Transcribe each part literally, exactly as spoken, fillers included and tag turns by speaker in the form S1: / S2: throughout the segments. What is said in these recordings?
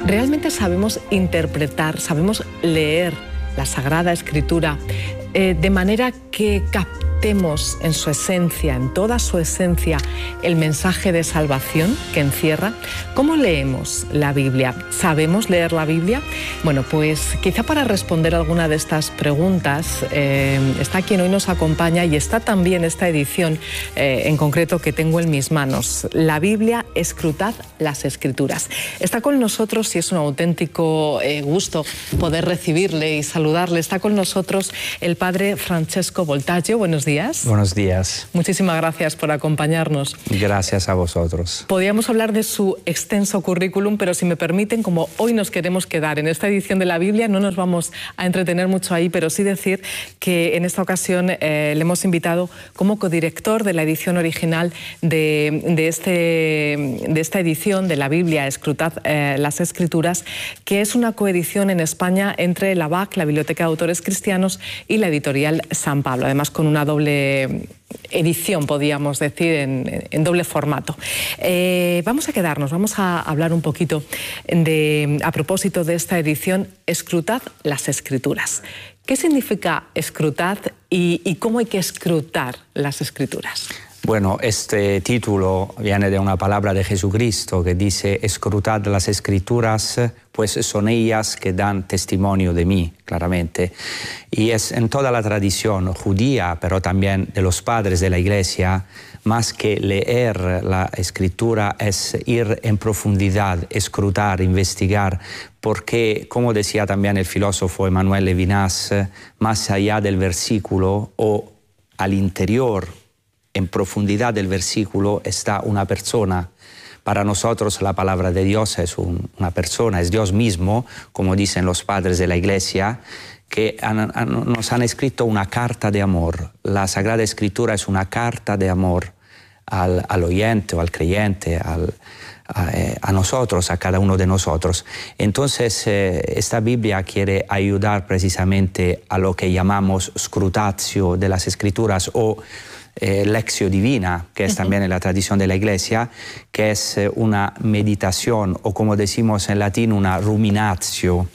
S1: ¿Realmente sabemos interpretar, sabemos leer la Sagrada Escritura eh, de manera que captemos en su esencia, en toda su esencia, el mensaje de salvación que encierra? ¿Cómo leemos la Biblia? ¿Sabemos leer la Biblia? Bueno, pues quizá para responder alguna de estas preguntas eh, está quien hoy nos acompaña y está también esta edición eh, en concreto que tengo en mis manos. La Biblia, escrutad las Escrituras. Está con nosotros y es un auténtico eh, gusto poder recibirle y saludarle. Está con nosotros el padre Francesco Voltaggio. Buenos días.
S2: Buenos días.
S1: Muchísimas gracias por acompañarnos.
S2: Gracias a vosotros.
S1: Podríamos hablar de su extenso currículum, pero si me permiten, como hoy nos queremos quedar en esta edición de la Biblia, no nos vamos a entretener mucho ahí, pero sí decir que en esta ocasión eh, le hemos invitado como codirector de la edición original de, de, este, de esta edición de la Biblia, Escrutad eh, las Escrituras, que es una coedición en España entre la B A C, la Biblioteca de Autores Cristianos, y la editorial San Pablo, además con una doble edición, podríamos decir, en, en doble formato. Eh, vamos a quedarnos, vamos a hablar un poquito de, a propósito de esta edición, Escrutad las Escrituras. ¿Qué significa escrutad y, y cómo hay que escrutar las Escrituras?
S2: Bueno, este título viene de una palabra de Jesucristo que dice: escrutad las Escrituras, pues son ellas que dan testimonio de mí, claramente. Y es en toda la tradición judía, pero también de los padres de la Iglesia, más que leer la Escritura es ir en profundidad, escrutar, investigar, porque, como decía también el filósofo Emmanuel Levinas, más allá del versículo o al interior, en profundidad del versículo, está una persona. Para nosotros la palabra de Dios es un, una persona, es Dios mismo, como dicen los padres de la Iglesia, que han, han, nos han escrito una carta de amor. La Sagrada Escritura es una carta de amor al, al oyente o al creyente, al, a, eh, a nosotros, a cada uno de nosotros. Entonces, eh, esta Biblia quiere ayudar precisamente a lo que llamamos scrutatio de las Escrituras o Eh, Lectio Divina, que es uh-huh. también en la tradición de la Iglesia, que es eh, una meditación, o como decimos en latín, una ruminatio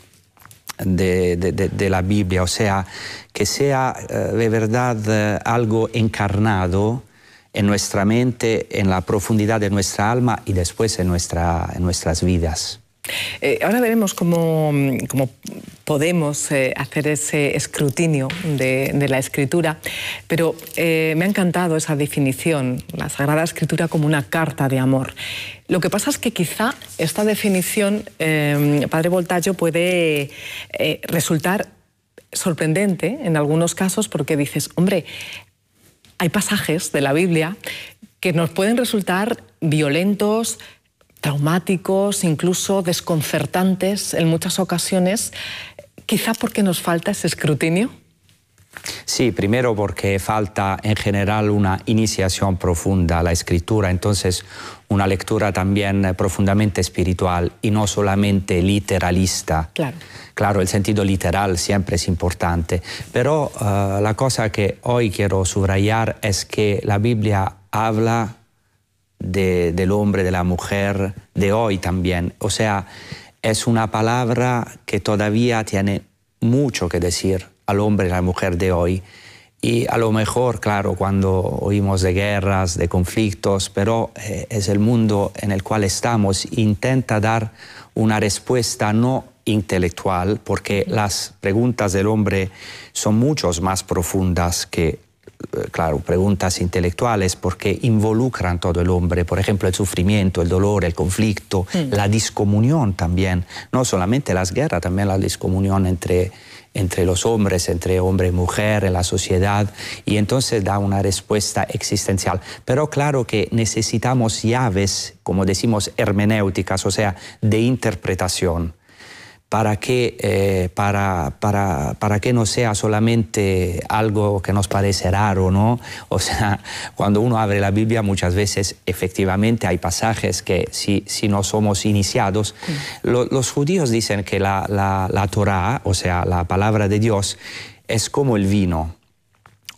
S2: de, de, de, de la Biblia, o sea, que sea eh, de verdad eh, algo encarnado en nuestra mente, en la profundidad de nuestra alma y después en, nuestra, en nuestras vidas.
S1: Eh, ahora veremos cómo, cómo podemos eh, hacer ese escrutinio de, de la Escritura, pero eh, me ha encantado esa definición, la Sagrada Escritura como una carta de amor. Lo que pasa es que quizá esta definición, eh, padre Voltaggio, puede eh, resultar sorprendente en algunos casos, porque dices, hombre, hay pasajes de la Biblia que nos pueden resultar violentos, traumáticos, incluso desconcertantes en muchas ocasiones, quizá porque nos falta ese escrutinio.
S2: Sí, primero porque falta en general una iniciación profunda a la Escritura, entonces una lectura también profundamente espiritual y no solamente literalista.
S1: Claro.
S2: Claro, el sentido literal siempre es importante, pero uh, la cosa que hoy quiero subrayar es que la Biblia habla De, del hombre, de la mujer, de hoy también. O sea, es una palabra que todavía tiene mucho que decir al hombre y a la mujer de hoy. Y a lo mejor, claro, cuando oímos de guerras, de conflictos, pero eh, es el mundo en el cual estamos, intenta dar una respuesta no intelectual, porque las preguntas del hombre son mucho más profundas que claro, preguntas intelectuales, porque involucran todo el hombre, por ejemplo, el sufrimiento, el dolor, el conflicto, mm. la discomunión también, no solamente las guerras, también la discomunión entre, entre los hombres, entre hombre y mujer, en la sociedad, y entonces da una respuesta existencial. Pero claro que necesitamos llaves, como decimos, hermenéuticas, o sea, de interpretación, para que, eh, para, para, para que no sea solamente algo que nos parece raro, ¿no? O sea, cuando uno abre la Biblia muchas veces efectivamente hay pasajes que si, si no somos iniciados, sí. lo, los judíos dicen que la, la, la Torá, o sea, la palabra de Dios, es como el vino.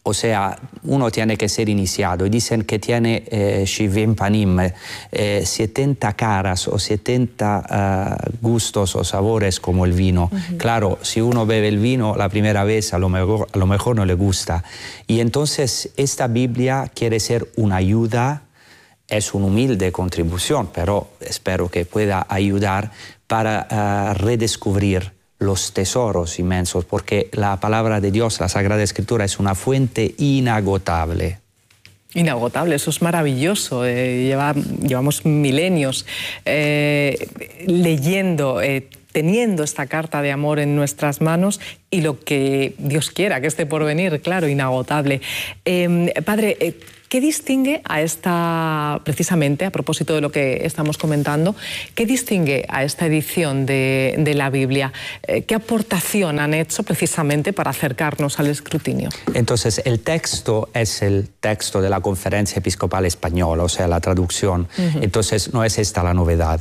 S2: O sea, uno tiene que ser iniciado. Dicen que tiene eh, Shivim Panim, eh, setenta caras o setenta uh, gustos o sabores como el vino. Uh-huh. Claro, si uno bebe el vino la primera vez, a lo, mejor, a lo mejor no le gusta. Y entonces esta Biblia quiere ser una ayuda, es una humilde contribución, pero espero que pueda ayudar para uh, redescubrir los tesoros inmensos, porque la palabra de Dios, la Sagrada Escritura, es una fuente inagotable.
S1: Inagotable, eso es maravilloso. Eh, lleva, llevamos milenios eh, leyendo, eh, teniendo esta carta de amor en nuestras manos y lo que Dios quiera que esté por venir, claro, inagotable. Eh, padre, eh, ¿qué distingue a esta, precisamente a propósito de lo que estamos comentando, qué distingue a esta edición de, de la Biblia? ¿Qué aportación han hecho precisamente para acercarnos al escrutinio?
S2: Entonces, el texto es el texto de la Conferencia Episcopal Española, o sea, la traducción. Uh-huh. Entonces, no es esta la novedad.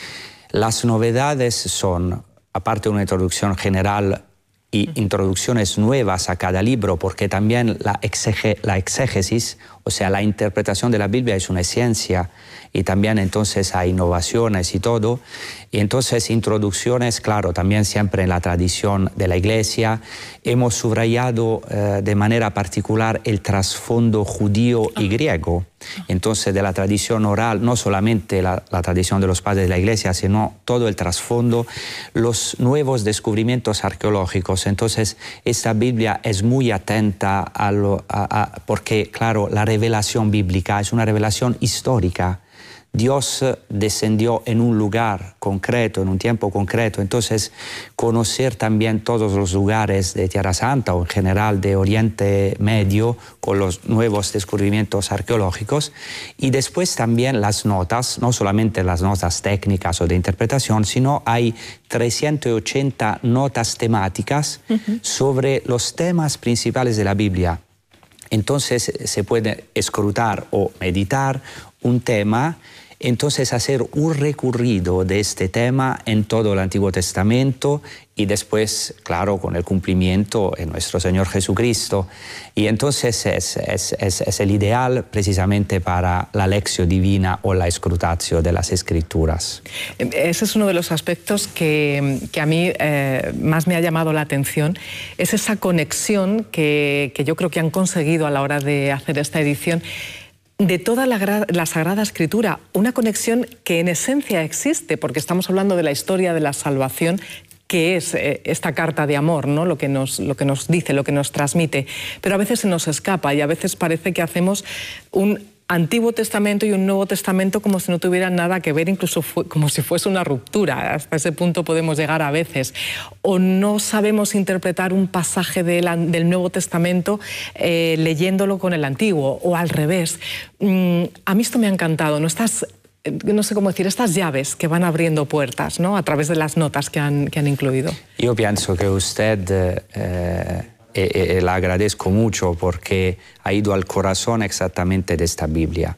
S2: Las novedades son, aparte de una introducción general, y introducciones nuevas a cada libro, porque también la, exege, la exégesis, o sea, la interpretación de la Biblia es una ciencia, y también entonces hay innovaciones y todo. Y entonces introducciones, claro, también siempre en la tradición de la Iglesia. Hemos subrayado eh, de manera particular el trasfondo judío y griego. Entonces, de la tradición oral, no solamente la, la tradición de los padres de la Iglesia, sino todo el trasfondo, los nuevos descubrimientos arqueológicos. Entonces, esta Biblia es muy atenta a lo, a, a, porque, claro, la revelación bíblica es una revelación histórica. Dios descendió en un lugar concreto, en un tiempo concreto. Entonces, conocer también todos los lugares de Tierra Santa o en general de Oriente Medio con los nuevos descubrimientos arqueológicos. Y después también las notas, no solamente las notas técnicas o de interpretación, sino hay trescientas ochenta notas temáticas uh-huh. sobre los temas principales de la Biblia. Entonces, se puede escrutar o meditar un tema, entonces hacer un recorrido de este tema en todo el Antiguo Testamento y después, claro, con el cumplimiento en nuestro Señor Jesucristo. Y entonces es, es, es, es el ideal precisamente para la lección divina o la escrutatio de las Escrituras.
S1: Ese es uno de los aspectos que, que a mí eh, más me ha llamado la atención, es esa conexión que, que yo creo que han conseguido a la hora de hacer esta edición de toda la, la Sagrada Escritura, una conexión que en esencia existe, porque estamos hablando de la historia de la salvación, que es eh, esta carta de amor, ¿no? Lo que nos, lo que nos dice, lo que nos transmite, pero a veces se nos escapa y a veces parece que hacemos un Antiguo Testamento y un Nuevo Testamento como si no tuvieran nada que ver, incluso fue, como si fuese una ruptura. Hasta ese punto podemos llegar a veces. O no sabemos interpretar un pasaje de la, del Nuevo Testamento eh, leyéndolo con el Antiguo, o al revés. Mm, a mí esto me ha encantado, ¿no? Estas, no sé cómo decir, estas llaves que van abriendo puertas, ¿no? A través de las notas que han, que han incluido.
S2: Yo pienso que usted... Eh... Y, y, y la agradezco mucho porque ha ido al corazón exactamente de esta Biblia,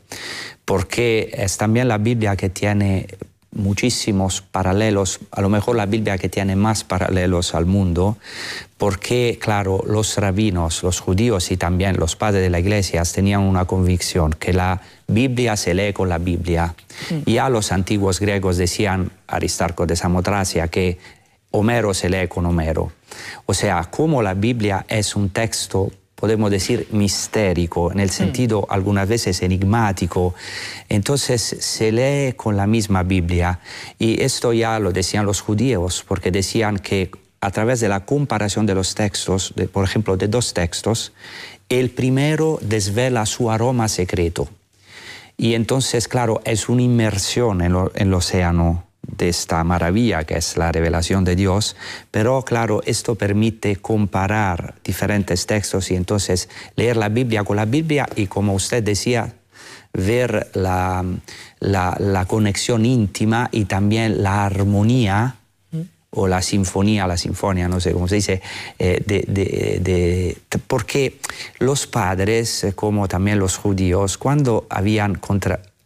S2: porque es también la Biblia que tiene muchísimos paralelos, a lo mejor la Biblia que tiene más paralelos al mundo, porque, claro, los rabinos, los judíos y también los padres de la Iglesia tenían una convicción que la Biblia se lee con la Biblia. Mm. Ya los antiguos griegos decían, Aristarco de Samotracia, que Homero se lee con Homero. O sea, como la Biblia es un texto, podemos decir, mistérico, en el sentido mm. algunas veces enigmático, entonces se lee con la misma Biblia. Y esto ya lo decían los judíos, porque decían que a través de la comparación de los textos, de, por ejemplo, de dos textos, el primero desvela su aroma secreto. Y entonces, claro, es una inmersión en, lo, en el océano de esta maravilla que es la revelación de Dios, pero claro, esto permite comparar diferentes textos y entonces leer la Biblia con la Biblia y, como usted decía, ver la, la, la conexión íntima y también la armonía mm. o la sinfonía, la sinfonía, no sé cómo se dice, eh, de, de, de, porque los padres, como también los judíos, cuando habían contra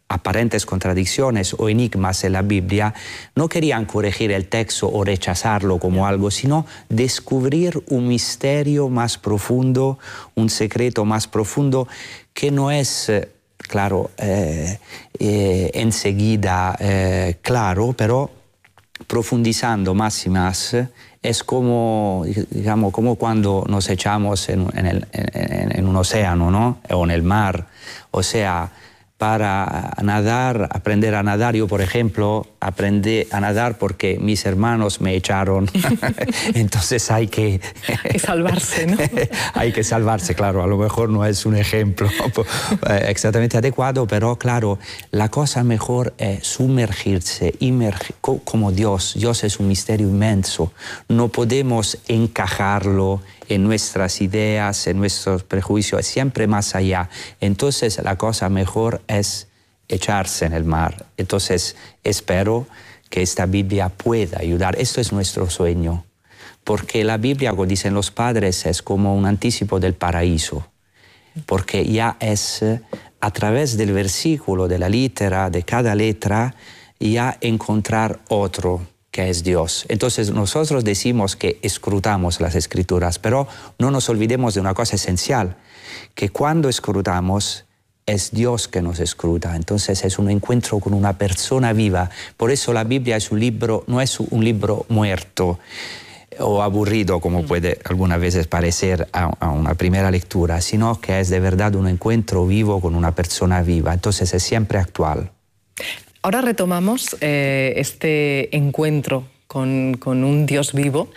S2: aparentes contradicciones o enigmas en la Biblia, no querían corregir el texto o rechazarlo como algo, sino descubrir un misterio más profundo, un secreto más profundo que no es, eh, claro, eh, eh, enseguida eh, claro, pero profundizando más y más, es como, digamos, como cuando nos echamos en, en, el, en, en un océano, ¿no? O en el mar. O sea, para nadar, aprender a nadar, yo, por ejemplo, aprendí a nadar porque mis hermanos me echaron. Entonces hay que...
S1: Hay que salvarse, ¿no?
S2: Hay que salvarse, claro. A lo mejor no es un ejemplo exactamente adecuado, pero claro, la cosa mejor es sumergirse, inmergir, como Dios. Dios es un misterio inmenso. No podemos encajarlo en nuestras ideas, en nuestros prejuicios, siempre más allá. Entonces la cosa mejor es echarse en el mar. Entonces espero que esta Biblia pueda ayudar. Esto es nuestro sueño, porque la Biblia, como dicen los padres, es como un anticipo del paraíso, porque ya es a través del versículo, de la litera, de cada letra, ya encontrar otro, que es Dios. Entonces nosotros decimos que escrutamos las Escrituras, pero no nos olvidemos de una cosa esencial, que cuando escrutamos es Dios que nos escruta. Entonces es un encuentro con una persona viva. Por eso la Biblia es un libro, no es un libro muerto o aburrido, como puede algunas veces parecer a, a una primera lectura, sino que es de verdad un encuentro vivo con una persona viva. Entonces es siempre actual.
S1: Ahora retomamos eh, este encuentro con, con un Dios vivo,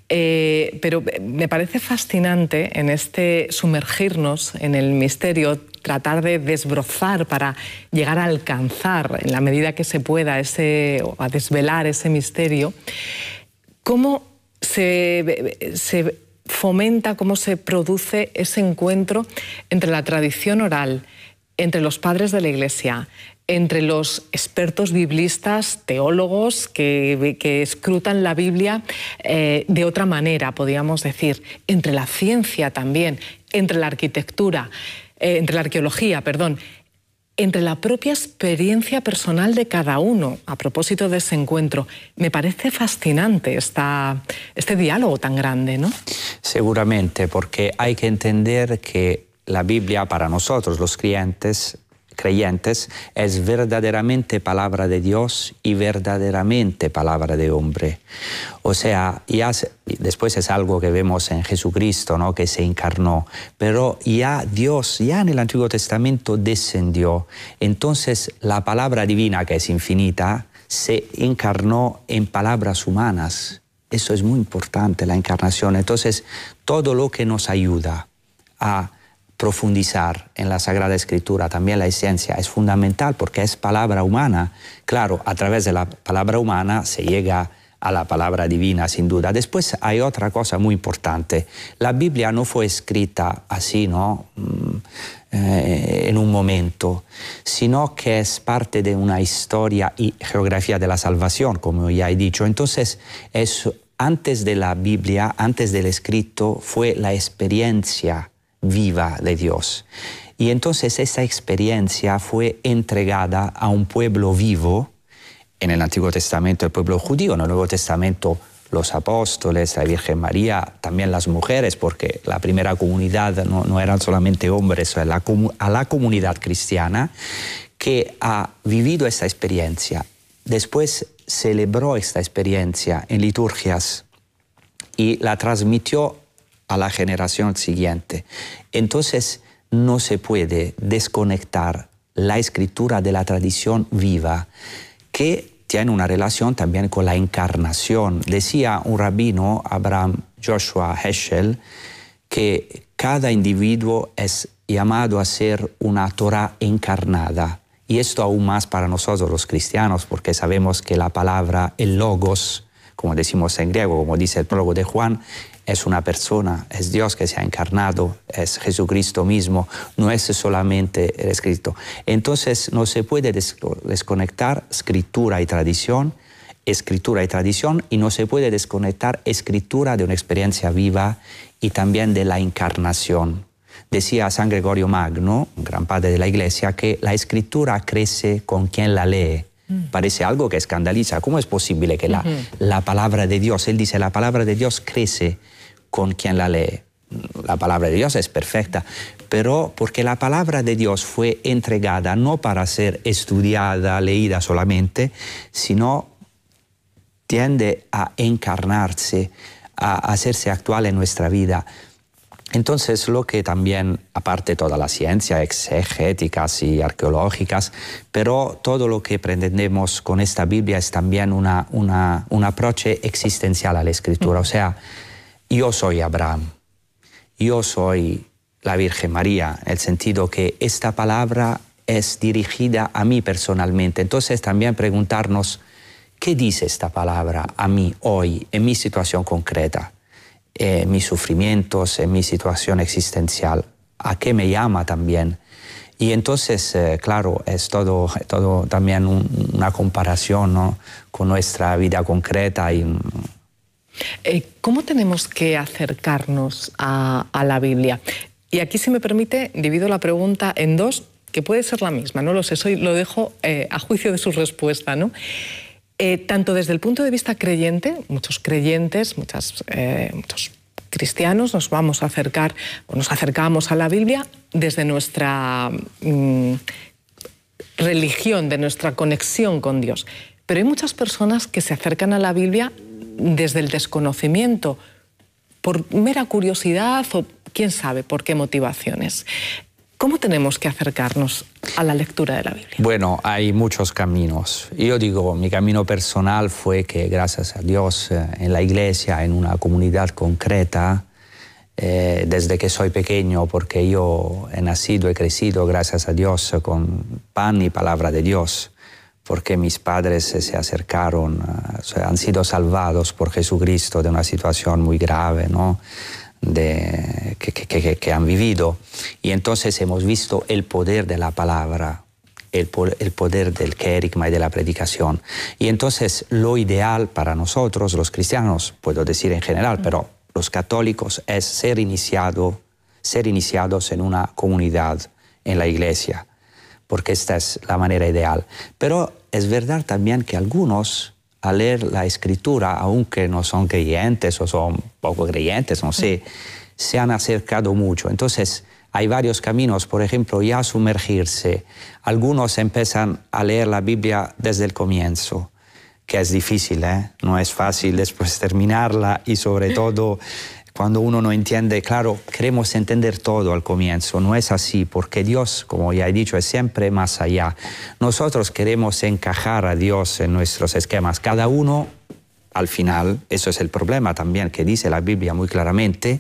S1: eh, pero me parece fascinante en este sumergirnos en el misterio, tratar de desbrozar para llegar a alcanzar, en la medida que se pueda, ese, o a desvelar ese misterio, cómo se, se fomenta, cómo se produce ese encuentro entre la tradición oral, entre los padres de la Iglesia, entre los expertos biblistas, teólogos que, que escrutan la Biblia eh, de otra manera, podríamos decir, entre la ciencia también, entre la arquitectura, eh, entre la arqueología, perdón, entre la propia experiencia personal de cada uno. A propósito de ese encuentro, me parece fascinante esta, este diálogo tan grande, ¿no?
S2: Seguramente, porque hay que entender que la Biblia para nosotros, los creyentes, creyentes, es verdaderamente palabra de Dios y verdaderamente palabra de hombre. O sea, ya se, después es algo que vemos en Jesucristo, ¿no? Que se encarnó, pero ya Dios, ya en el Antiguo Testamento descendió. Entonces la palabra divina, que es infinita, se encarnó en palabras humanas. Eso es muy importante, la encarnación. Entonces, todo lo que nos ayuda a profundizar en la Sagrada Escritura, también la esencia, es fundamental porque es palabra humana. Claro, a través de la palabra humana se llega a la palabra divina, sin duda. Después hay otra cosa muy importante. La Biblia no fue escrita así, ¿no? Eh, en un momento, sino que es parte de una historia y geografía de la salvación, como ya he dicho. Entonces, es, antes de la Biblia, antes del escrito, fue la experiencia viva de Dios. Y entonces esa experiencia fue entregada a un pueblo vivo, en el Antiguo Testamento el pueblo judío, en el Nuevo Testamento los apóstoles, la Virgen María, también las mujeres, porque la primera comunidad no, no eran solamente hombres, a la, a la comunidad cristiana que ha vivido esta experiencia. Después celebró esta experiencia en liturgias y la transmitió a la generación siguiente. Entonces no se puede desconectar la escritura de la tradición viva, que tiene una relación también con la encarnación. Decía un rabino, Abraham Joshua Heschel, que cada individuo es llamado a ser una Torah encarnada. Y esto aún más para nosotros los cristianos, porque sabemos que la palabra, el logos, como decimos en griego, como dice el prólogo de Juan, es una persona, es Dios que se ha encarnado, es Jesucristo mismo, no es solamente el escrito. Entonces no se puede desconectar escritura y tradición, escritura y tradición, y no se puede desconectar escritura de una experiencia viva y también de la encarnación, Decía San Gregorio Magno, un gran padre de la Iglesia, que la escritura crece con quien la lee. Mm. Parece algo que escandaliza. ¿Cómo es posible que la, uh-huh. la palabra de Dios, él dice, la palabra de Dios crece con quien la lee? La palabra de Dios es perfecta, pero porque la palabra de Dios fue entregada no para ser estudiada, leída solamente, sino tiende a encarnarse, a hacerse actual en nuestra vida. Entonces, lo que también, aparte de toda la ciencia, exegéticas y arqueológicas, pero todo lo que pretendemos con esta Biblia es también una, una, un approche existencial a la Escritura. O sea, yo soy Abraham, yo soy la Virgen María, en el sentido que esta palabra es dirigida a mí personalmente. Entonces, también preguntarnos, ¿qué dice esta palabra a mí hoy, en mi situación concreta? En mis sufrimientos, en mi situación existencial, a qué me llama también. Y entonces, eh, claro, es todo, todo también un, una comparación, ¿no?, con nuestra vida concreta. Y...
S1: Eh, ¿Cómo tenemos que acercarnos a, a la Biblia? Y aquí, si me permite, divido la pregunta en dos, que puede ser la misma, no lo sé, soy, lo dejo eh, a juicio de su respuesta, ¿no? Eh, tanto desde el punto de vista creyente, muchos creyentes, muchas, eh, muchos cristianos nos vamos a acercar, o nos acercamos a la Biblia desde nuestra mm, religión, de nuestra conexión con Dios. Pero hay muchas personas que se acercan a la Biblia desde el desconocimiento, por mera curiosidad o quién sabe por qué motivaciones. ¿Cómo tenemos que acercarnos a la lectura de la Biblia?
S2: Bueno, hay muchos caminos. Yo digo, mi camino personal fue que, gracias a Dios, en la iglesia, en una comunidad concreta, eh, desde que soy pequeño, porque yo he nacido, he crecido, gracias a Dios, con pan y palabra de Dios, porque mis padres se acercaron, o sea, han sido salvados por Jesucristo de una situación muy grave, ¿no?, De, que, que, que han vivido, y entonces hemos visto el poder de la palabra, el, el poder del querigma y de la predicación. Y entonces lo ideal para nosotros, los cristianos, puedo decir en general, pero los católicos, es ser, iniciado, ser iniciados en una comunidad, en la iglesia, porque esta es la manera ideal. Pero es verdad también que algunos, al leer la Escritura, aunque no son creyentes o son poco creyentes, no sé, se han acercado mucho. Entonces, hay varios caminos. Por ejemplo, ya sumergirse. Algunos empiezan a leer la Biblia desde el comienzo, que es difícil, ¿eh? No es fácil después terminarla, y sobre todo cuando uno no entiende. Claro, queremos entender todo al comienzo. No es así, porque Dios, como ya he dicho, es siempre más allá. Nosotros queremos encajar a Dios en nuestros esquemas. Cada uno, al final, eso es el problema también, que dice la Biblia muy claramente,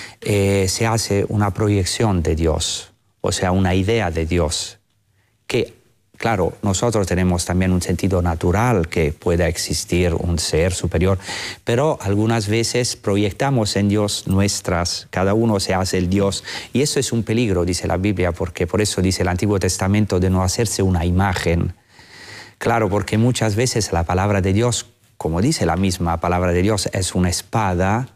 S2: eh, se hace una proyección de Dios, o sea, una idea de Dios, que, claro, nosotros tenemos también un sentido natural que pueda existir un ser superior, pero algunas veces proyectamos en Dios nuestras, cada uno se hace el Dios, y eso es un peligro, dice la Biblia, porque por eso dice el Antiguo Testamento de no hacerse una imagen. Claro, porque muchas veces la palabra de Dios, como dice la misma palabra de Dios, es una espada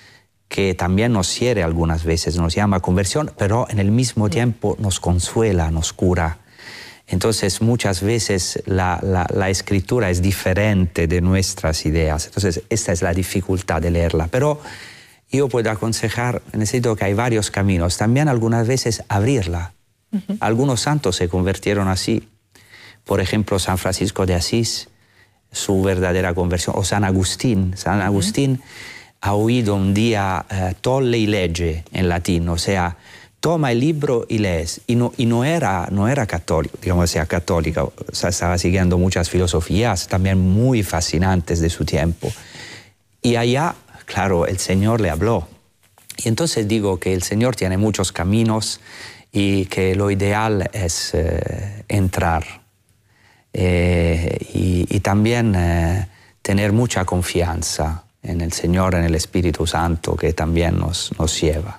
S2: que también nos hiere algunas veces, nos llama a conversión, pero en el mismo tiempo nos consuela, nos cura. Entonces, muchas veces la, la, la escritura es diferente de nuestras ideas. Entonces, esta es la dificultad de leerla. Pero yo puedo aconsejar, necesito que hay varios caminos. También algunas veces abrirla. Uh-huh. Algunos santos se convirtieron así. Por ejemplo, San Francisco de Asís, su verdadera conversión. O San Agustín. San Agustín uh-huh. ha oído un día uh, tolle y legge en latín, o sea, toma el libro y lees. Y no, y no, era, no era católico, digamos, sea católica, o sea, estaba siguiendo muchas filosofías también muy fascinantes de su tiempo. Y allá, claro, el Señor le habló. Y entonces digo que el Señor tiene muchos caminos y que lo ideal es eh, entrar. Eh, y, y también eh, tener mucha confianza en el Señor, en el Espíritu Santo, que también nos, nos lleva.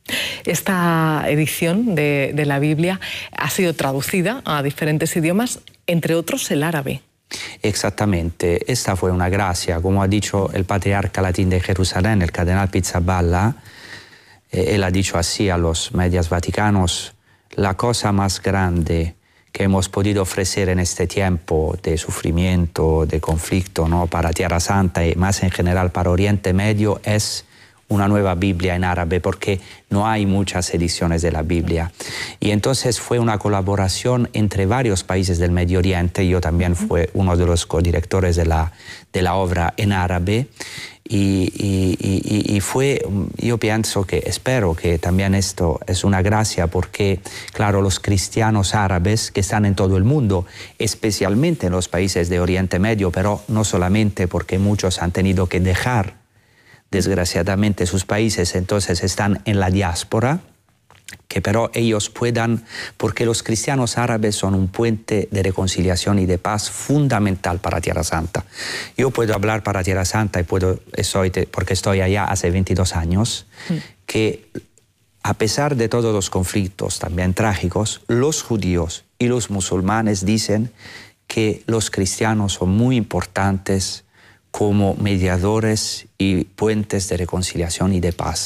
S1: Esta edición de, de la Biblia ha sido traducida a diferentes idiomas, entre otros el árabe.
S2: Exactamente, esta fue una gracia, como ha dicho el patriarca latín de Jerusalén, el cardenal Pizzaballa. eh, él ha dicho así a los medios vaticanos: la cosa más grande que hemos podido ofrecer en este tiempo de sufrimiento, de conflicto, ¿no?, para Tierra Santa y más en general para Oriente Medio es una nueva Biblia en árabe, porque no hay muchas ediciones de la Biblia. Y entonces fue una colaboración entre varios países del Medio Oriente. Yo también fui uno de los codirectores de la, de la obra en árabe. Y, y, y, y fue, yo pienso que, espero que también esto es una gracia, porque claro, los cristianos árabes que están en todo el mundo, especialmente en los países de Oriente Medio, pero no solamente, porque muchos han tenido que dejar desgraciadamente sus países, entonces están en la diáspora, que pero ellos puedan, porque los cristianos árabes son un puente de reconciliación y de paz fundamental para Tierra Santa. Yo puedo hablar para Tierra Santa, y puedo, estoy, porque estoy allá hace veintidós años, mm. que a pesar de todos los conflictos también trágicos, los judíos y los musulmanes dicen que los cristianos son muy importantes como mediadores y puentes de reconciliación y de paz.